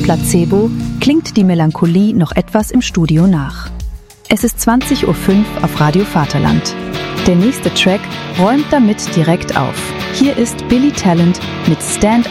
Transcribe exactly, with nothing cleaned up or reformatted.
Placebo klingt die Melancholie noch etwas im Studio nach. Es ist zwanzig Uhr fünf auf Radio Vaterland. Der nächste Track räumt damit direkt auf. Hier ist Billy Talent mit Stand